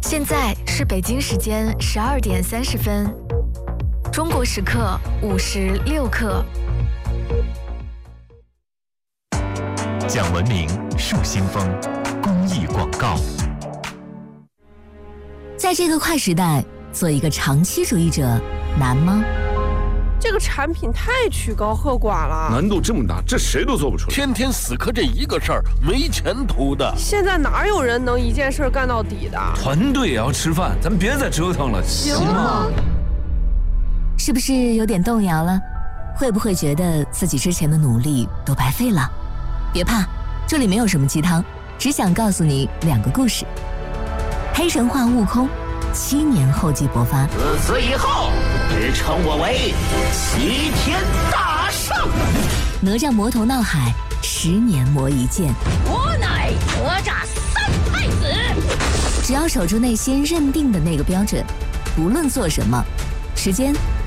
现在是北京时间12:30，中国时刻56刻。 讲文明树新风，公益广告。 在这个快时代，做一个长期主义者难吗？ 这个产品太曲高和寡了， 难度这么大，这谁都做不出来。 天天死磕这一个事儿，没前途的。 现在哪有人能一件事干到底的？ 团队也要吃饭，咱别再折腾了，行吗？ 是不是有点动摇了？会不会觉得自己之前的努力都白费了？别怕，这里没有什么鸡汤，只想告诉你2个故事。黑神话悟空7年后继勃发， 自此以后，只称我为齐天大圣。 哪吒魔头闹海10年磨一剑， 我乃哪吒3太子。 只要守住内心认定的那个标准，不论做什么，时间